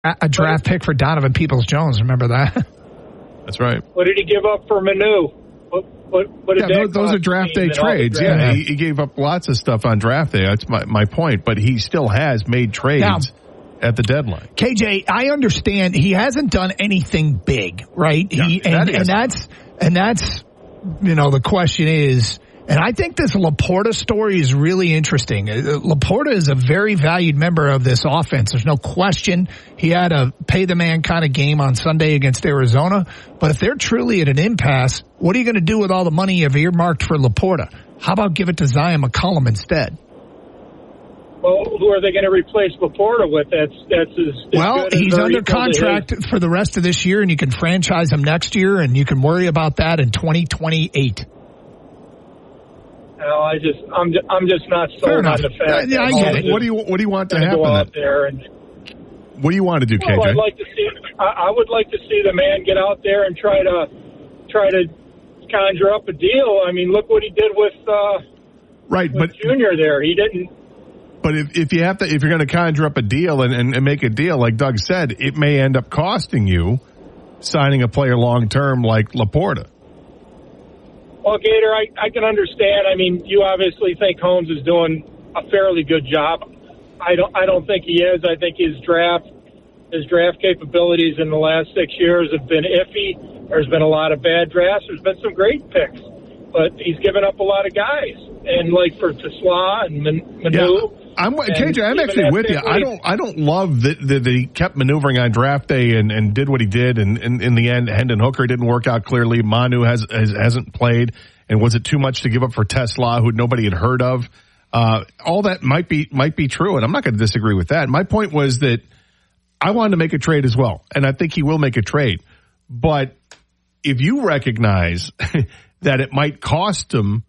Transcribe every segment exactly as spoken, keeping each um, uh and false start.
a draft pick for Donovan Peoples-Jones. Remember that? That's right. What did he give up for Manu? What, what, what did yeah, that those, those are draft day trades. Draft? Yeah, he, he gave up lots of stuff on draft day. That's my, my point. But he still has made trades now, at the deadline. K J, I understand he hasn't done anything big, right? Yeah, he, and, that and that's and that's you know the question is. And I think this Laporta story is really interesting. Laporta is a very valued member of this offense. There's no question. He had a pay-the-man kind of game on Sunday against Arizona. But if they're truly at an impasse, what are you going to do with all the money you've earmarked for Laporta? How about give it to Zion McCollum instead? Well, who are they going to replace Laporta with? That's that's as, as well, good he's as under contract for the rest of this year, and you can franchise him next year, and you can worry about that in twenty twenty-eight. No, I just, I'm, just, I'm just not sold on the fact. Yeah, I get it. What do you, what do you want to happen? Go out there and, what do you want to do, well, K J? I'd like to see. I, I would like to see the man get out there and try to, try to conjure up a deal. I mean, look what he did with, uh, right, with but Junior there. He didn't. But if, if you have to, if you're going to conjure up a deal and, and, and make a deal, like Doug said, it may end up costing you signing a player long term like Laporta. Well, Gator, I, I can understand. I mean, you obviously think Holmes is doing a fairly good job. I don't. I don't think he is. I think his draft, his draft capabilities in the last six years have been iffy. There's been a lot of bad drafts. There's been some great picks, but he's given up a lot of guys. And like for Tesla and Manu. Yeah. I'm K J. I'm actually with you. I don't. I don't love that, that he kept maneuvering on draft day and, and did what he did. And, and in the end, Hendon Hooker didn't work out clearly. Manu has, has hasn't played. And was it too much to give up for Tesla, who nobody had heard of? Uh, all that might be might be true, and I'm not going to disagree with that. My point was that I wanted to make a trade as well, and I think he will make a trade. But if you recognize that it might cost him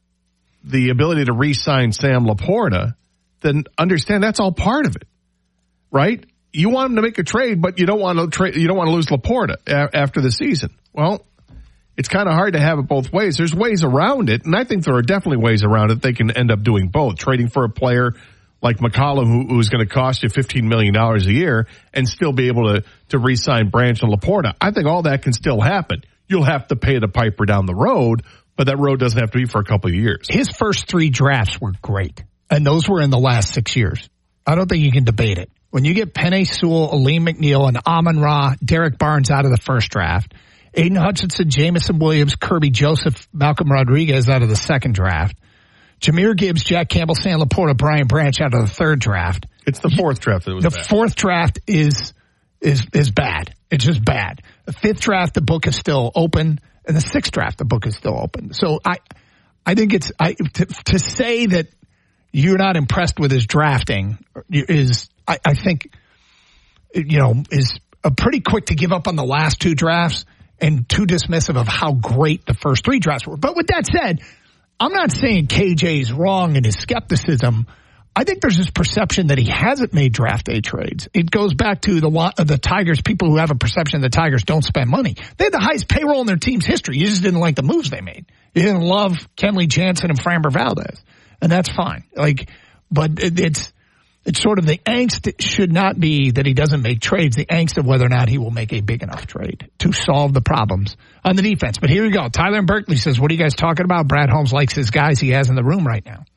the ability to re-sign Sam Laporta, then understand that's all part of it, right? You want him to make a trade, but you don't want to trade. You don't want to lose Laporta a- after the season. Well, it's kind of hard to have it both ways. There's ways around it, and I think there are definitely ways around it. They can end up doing both, trading for a player like McCollum, who, who's going to cost you fifteen million dollars a year, and still be able to to re-sign Branch and Laporta. I think all that can still happen. You'll have to pay the piper down the road, but that road doesn't have to be for a couple of years. His first three drafts were great. And those were in the last six years. I don't think you can debate it. When you get Penei Sewell, Aleem McNeil, and Amon-Ra, Derek Barnes out of the first draft, Aiden Hutchinson, Jamison Williams, Kirby Joseph, Malcolm Rodriguez out of the second draft, Jahmyr Gibbs, Jack Campbell, Sam Laporta, Brian Branch out of the third draft. It's the fourth draft that was the bad. The fourth draft is is is bad. It's just bad. The fifth draft, the book is still open, and the sixth draft, the book is still open. So I, I think it's I to, to say that you're not impressed with his drafting is, I, I think, you know, is a pretty quick to give up on the last two drafts and too dismissive of how great the first three drafts were. But with that said, I'm not saying K J's wrong in his skepticism. I think there's this perception that he hasn't made draft day trades. It goes back to the the Tigers, people who have a perception the Tigers don't spend money. They had the highest payroll in their team's history. You just didn't like the moves they made. You didn't love Kenley Jansen and Framber Valdez. And that's fine. Like, but it, it's, it's sort of the angst should not be that he doesn't make trades, the angst of whether or not he will make a big enough trade to solve the problems on the defense. But here we go. Tyler in Berkeley says, what are you guys talking about? Brad Holmes likes his guys he has in the room right now.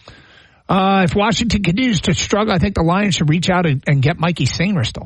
Uh, if Washington continues to struggle, I think the Lions should reach out and, and get Mikey Sainristil.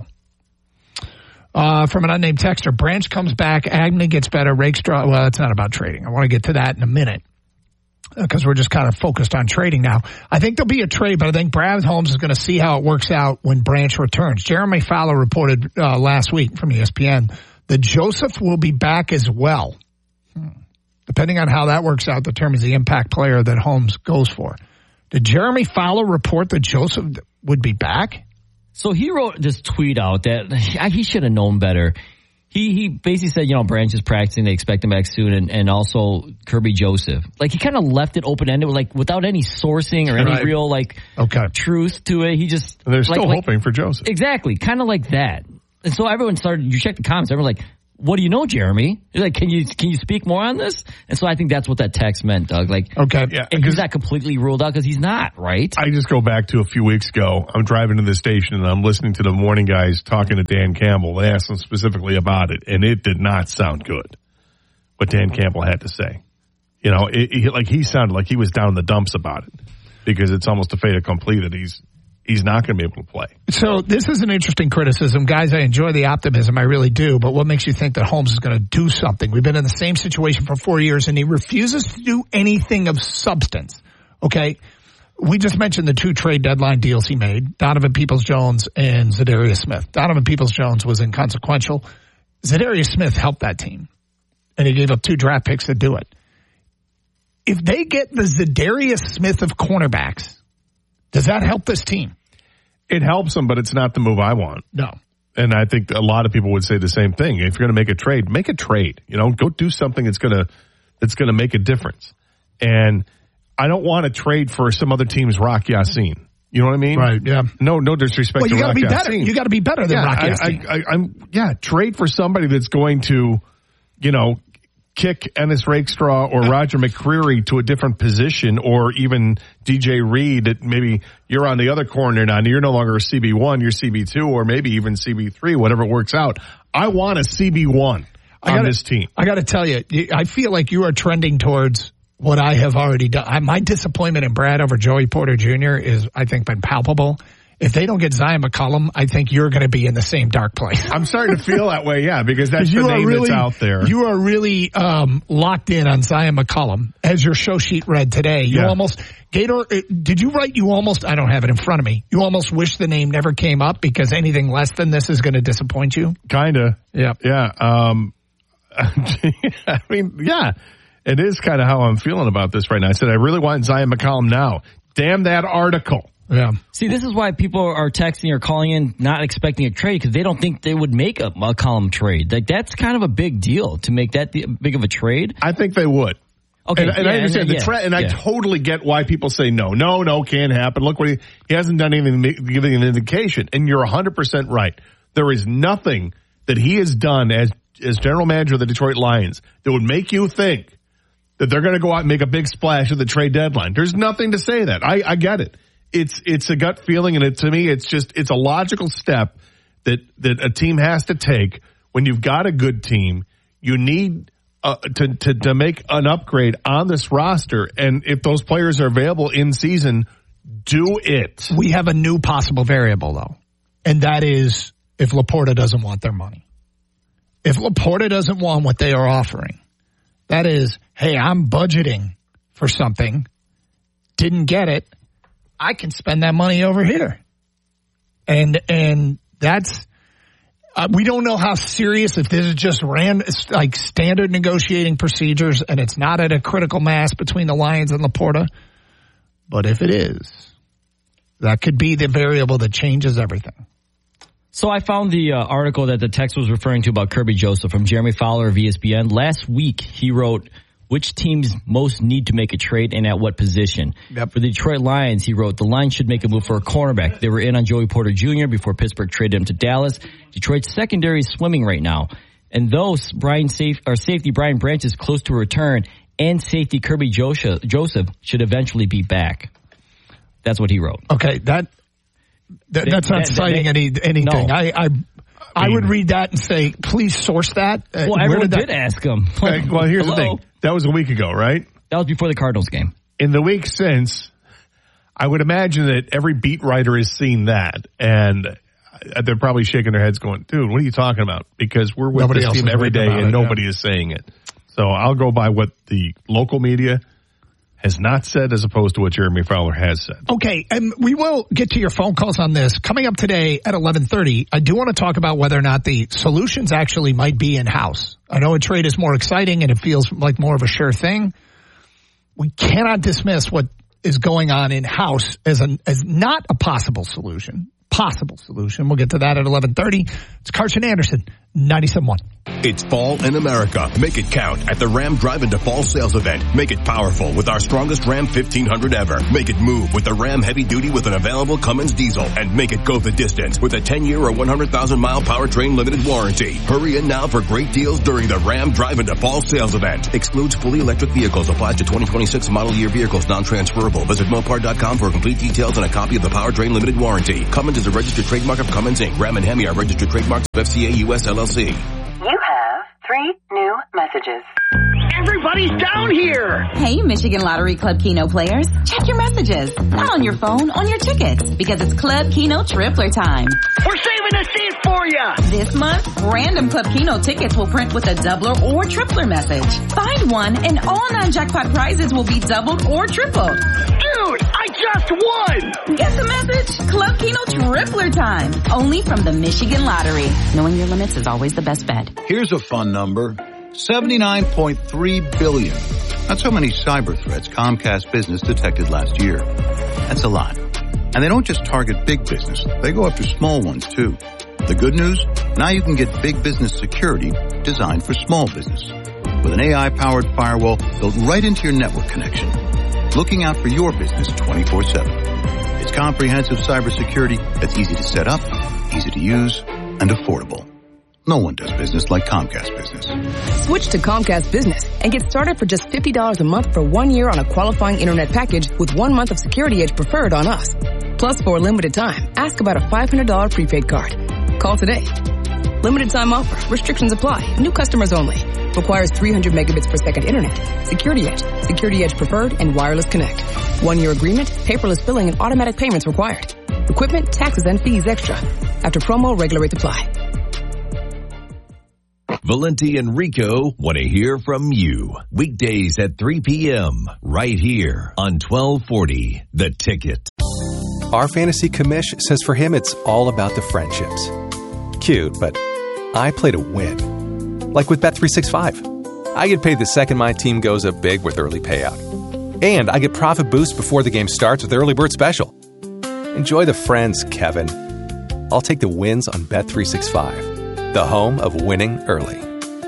Uh, from an unnamed texter, Branch comes back, Agnew gets better, Rakestraw, well, it's not about trading. I want to get to that in a minute, because we're just kind of focused on trading now. I think there'll be a trade, but I think Brad Holmes is going to see how it works out when Branch returns. Jeremy Fowler reported uh, last week from E S P N that Joseph will be back as well. Hmm. Depending on how that works out, determines the impact player that Holmes goes for. Did Jeremy Fowler report that Joseph would be back? So he wrote this tweet out that he should have known better. He he basically said, you know, Branch is practicing. They expect him back soon. And, and also Kirby Joseph. Like, he kind of left it open-ended, like, without any sourcing or any right. real, like, okay. truth to it. He just... And they're like, still like, hoping for Joseph. Exactly. Kind of like that. And so everyone started... You check the comments. Everyone's like, what do you know, Jeremy? He's like, can you can you speak more on this? And so I think that's what that text meant, Doug. Like, okay, yeah, and he's not completely ruled out because he's not, right? I just go back to a few weeks ago. I'm driving to the station and I'm listening to the morning guys talking to Dan Campbell. They asked him specifically about it, and it did not sound good what Dan Campbell had to say. You know, it, it, like he sounded like he was down in the dumps about it because it's almost a fait accompli that he's he's not going to be able to play. So this is an interesting criticism. Guys, I enjoy the optimism. I really do. But what makes you think that Holmes is going to do something? We've been in the same situation for four years, and he refuses to do anything of substance. Okay? We just mentioned the two trade deadline deals he made, Donovan Peoples-Jones and Zadarius Smith. Donovan Peoples-Jones was inconsequential. Zadarius Smith helped that team, and he gave up two draft picks to do it. If they get the Zadarius Smith of cornerbacks, does that help this team? It helps them, but it's not the move I want. No. And I think a lot of people would say the same thing. If you're going to make a trade, make a trade. You know, go do something that's going to that's going to make a difference. And I don't want to trade for some other team's Rock Ya-Sin. You know what I mean? Right. Yeah. No, no disrespect well, you to gotta Rock be Ya-Sin. better. You got to be better than yeah, Rock I, Ya-Sin. I, I, I'm yeah. Trade for somebody that's going to, you know, kick Ennis Rakestraw or Roger McCreary to a different position, or even D J Reed that maybe you're on the other corner now and you're no longer a C B one, you're C B two, or maybe even C B three, whatever works out. I want a C B one on gotta, this team. I got to tell you, I feel like you are trending towards what I have already done. I, my disappointment in Brad over Joey Porter Junior is, I think, been palpable. If they don't get Zion McCollum, I think you're going to be in the same dark place. I'm starting to feel that way, yeah, because that's the name really, that's out there. You are really um, locked in on Zion McCollum. As your show sheet read today, you yeah. almost, Gator, did you write you almost, I don't have it in front of me, you almost wish the name never came up because anything less than this is going to disappoint you? Kind of. Yeah. Yeah. Um, I mean, yeah, it is kind of how I'm feeling about this right now. I said, I really want Zion McCollum now. Damn that article. Yeah. See, this is why people are texting or calling in not expecting a trade because they don't think they would make a McCollum trade. Like, that's kind of a big deal to make that big of a trade. I think they would. Okay, and, and yeah, I understand and, the yeah, trend, and yeah. I totally get why people say no, no, no, can't happen. Look what he he hasn't done anything giving an indication, and you're one hundred percent right. There is nothing that he has done as as general manager of the Detroit Lions that would make you think that they're going to go out and make a big splash at the trade deadline. There's nothing to say that. I, I get it. It's it's a gut feeling, and it, to me, it's just it's a logical step that that a team has to take when you've got a good team. You need uh, to to to make an upgrade on this roster, and if those players are available in season, do it. We have a new possible variable, though, and that is if Laporta doesn't want their money. If Laporta doesn't want what they are offering, that is, hey, I'm budgeting for something, didn't get it. I can spend that money over here. And, and that's, uh, we don't know how serious, if this is just ran, like standard negotiating procedures and it's not at a critical mass between the Lions and Laporta. But if it is, that could be the variable that changes everything. So I found the uh, article that the text was referring to about Kirby Joseph from Jeremy Fowler of E S P N. Last week, he wrote, which teams most need to make a trade and at what position? Yep. For the Detroit Lions, he wrote, the Lions should make a move for a cornerback. They were in on Joey Porter Junior before Pittsburgh traded him to Dallas. Detroit's secondary is swimming right now. And though Brian safe, or safety Brian Branch is close to a return, and safety Kirby Joseph, Joseph should eventually be back. That's what he wrote. Okay, that, that that's not that, citing that, any anything. No. I, I I would read that and say, please source that. Uh, well, everyone did, did ask him. Okay, well, here's Hello? the thing. That was a week ago, right? That was before the Cardinals game. In the week since, I would imagine that every beat writer has seen that, and they're probably shaking their heads going, dude, what are you talking about? Because we're with Nobody this team every day, and it, nobody yeah. is saying it. So I'll go by what the local media has not said as opposed to what Jeremy Fowler has said. Okay, and we will get to your phone calls on this. Coming up today at eleven thirty, I do want to talk about whether or not the solutions actually might be in-house. I know a trade is more exciting and it feels like more of a sure thing. We cannot dismiss what is going on in-house as, an, as not a possible solution. Possible solution. We'll get to that at eleven thirty. It's Carson Anderson ninety-seven point one. It's fall in America. Make it count at the Ram Drive Into Fall sales event. Make it powerful with our strongest Ram fifteen hundred ever. Make it move with the Ram Heavy Duty with an available Cummins diesel. And make it go the distance with a ten-year or one hundred thousand mile powertrain limited warranty. Hurry in now for great deals during the Ram Drive Into Fall sales event. Excludes fully electric vehicles. Applies to twenty twenty-six model year vehicles. Non-transferable. Visit Mopar dot com for complete details and a copy of the powertrain limited warranty. Cummins is a registered trademark of Cummins Incorporated. Ram and Hemi are registered trademarks of F C A U S L L C. You have three new messages. Everybody's down here! Hey, Michigan Lottery Club Keno players. Check your messages. Not on your phone, on your tickets. Because it's Club Keno Tripler time. We're saving a seat for you! This month, random Club Keno tickets will print with a doubler or tripler message. Find one and all non-jackpot prizes will be doubled or tripled. Dude, I just won! Get the message? Club Keno Tripler time. Only from the Michigan Lottery. Knowing your limits is always the best bet. Here's a fun number. seventy-nine point three billion. That's how many cyber threats Comcast Business detected last year. That's a lot. And they don't just target big business. They go after small ones, too. The good news? Now you can get big business security designed for small business. With an A I-powered firewall built right into your network connection. Looking out for your business twenty-four seven. It's comprehensive cybersecurity that's easy to set up, easy to use, and affordable. No one does business like Comcast Business. Switch to Comcast Business and get started for just fifty dollars a month for one year on a qualifying internet package with one month of Security Edge preferred on us. Plus, for a limited time, ask about a five hundred dollars prepaid card. Call today. Limited time offer. Restrictions apply. New customers only. Requires three hundred megabits per second internet. Security Edge. Security Edge preferred and wireless connect. One year agreement, paperless billing and automatic payments required. Equipment, taxes, and fees extra. After promo, regular rates apply. Valenti and Rico want to hear from you. Weekdays at three p.m. right here on twelve forty The Ticket. Our fantasy commish says for him it's all about the friendships. Cute, but I play to win. Like with Bet three sixty-five. I get paid the second my team goes up big with early payout. And I get profit boost before the game starts with Early Bird Special. Enjoy the friends, Kevin. I'll take the wins on Bet three sixty-five. The home of winning early.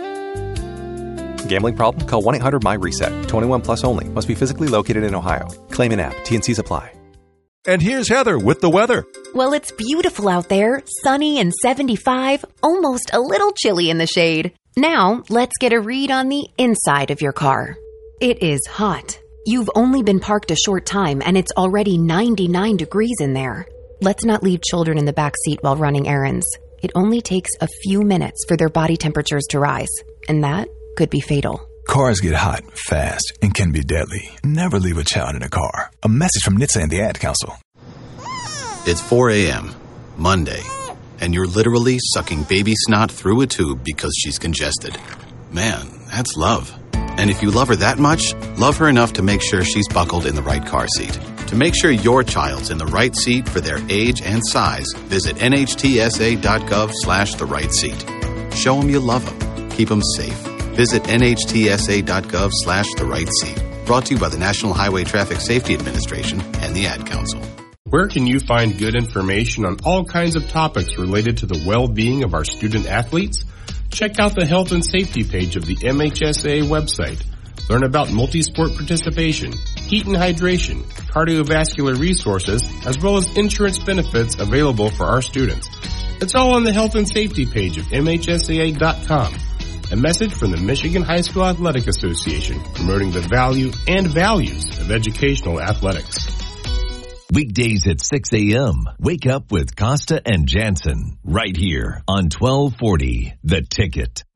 Gambling problem? Call one eight hundred M Y reset. twenty-one plus only. Must be physically located in Ohio. Claim in app. T and Cs apply. And here's Heather with the weather. Well, it's beautiful out there. Sunny and seventy-five. Almost a little chilly in the shade. Now, let's get a read on the inside of your car. It is hot. You've only been parked a short time and it's already ninety-nine degrees in there. Let's not leave children in the back seat while running errands. It only takes a few minutes for their body temperatures to rise, and that could be fatal. Cars get hot, fast, and can be deadly. Never leave a child in a car. A message from N H T S A and the Ad Council. It's four a.m., Monday, and you're literally sucking baby snot through a tube because she's congested. Man, that's love. And if you love her that much, love her enough to make sure she's buckled in the right car seat. To make sure your child's in the right seat for their age and size, visit N H T S A dot gov slash the right seat. Show them you love them. Keep them safe. Visit N H T S A dot gov slash the right seat. Brought to you by the National Highway Traffic Safety Administration and the Ad Council. Where can you find good information on all kinds of topics related to the well-being of our student athletes? Check out the health and safety page of the M H S A website. Learn about multi-sport participation, heat and hydration, cardiovascular resources, as well as insurance benefits available for our students. It's all on the health and safety page of M H S A dot com. A message from the Michigan High School Athletic Association, promoting the value and values of educational athletics. Weekdays at six a.m. Wake up with Costa and Jansen right here on twelve forty The Ticket.